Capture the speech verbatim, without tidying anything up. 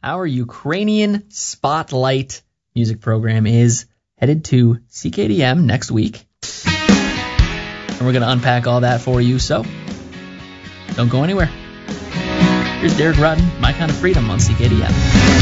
our Ukrainian Spotlight music program is headed to C K D M next week. And we're going to unpack all that for you, so don't go anywhere. Here's Derek Rutten, My Kind of Freedom on C K D M.